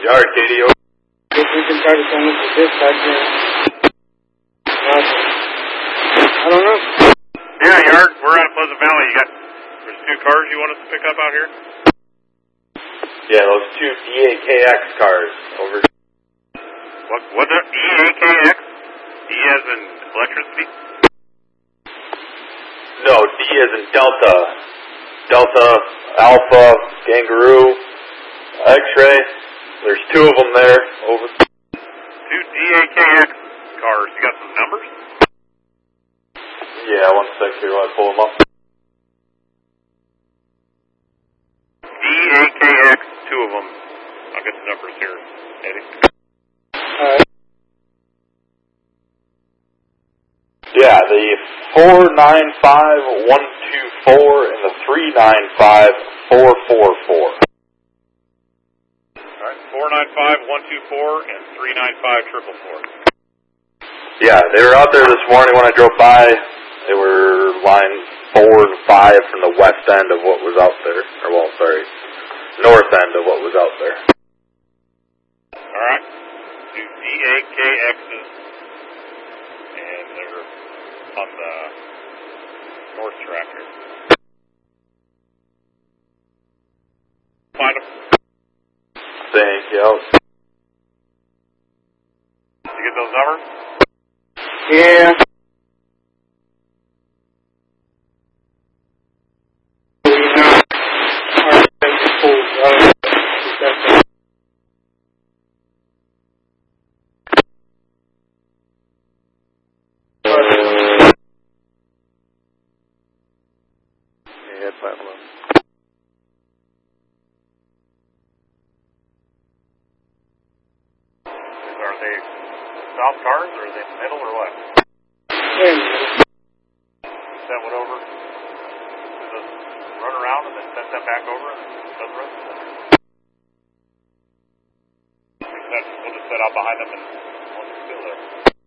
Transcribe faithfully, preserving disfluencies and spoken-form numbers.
Yard, K D O. If we can try to send this to dispatch, then... I don't know. Yeah, Yard, we're out of Pleasant Valley. You got, there's two cars you want us to pick up out here? Yeah, those two E A K X cars over. What, what's that? E A K X? E as in electricity? No, D as in Delta. Delta, Alpha, Kangaroo, X-Ray. There's two of them there. Over. Two D A K X cars. You got some numbers? Yeah, one sec here while I pull them up. D A K X, two of them. I'll get the numbers here, Eddie. Alright. Yeah, the four nine five one two four and the three nine five four four four. Alright, four nine five one two four and three nine five triple four. Yeah, they were out there this morning when I drove by. They were line four and five from the west end of what was out there. Or, well, sorry, north end of what was out there. Alright, two D A K X's. And they're on the north track here. Find them. Thank you. Did you get those numbers? Yeah. Are they south cars, or are they in the middle, or what? Yeah. That one over? Does it run around and then set that back over and does the rest? We'll just set out behind them and once it's still there.